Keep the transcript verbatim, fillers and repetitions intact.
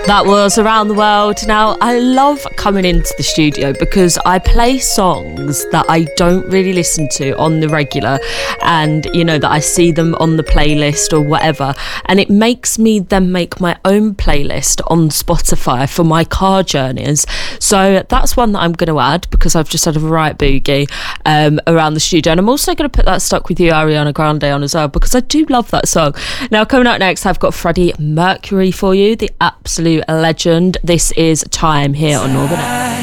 That was Around the World. Now, I love coming into the studio because I play songs that I don't really listen to on the regular, and, you know, that I see them on the playlist or whatever, and it makes me then make my own playlist on Spotify for my car journeys. So that's one that I'm going to add because I've just had a right boogie um, around the studio, and I'm also going to put that Stuck With You Ariana Grande on as well because I do love that song. Now, coming up next, I've got Freddie Mercury for you, the absolute legend. This is Time here on Northern Air.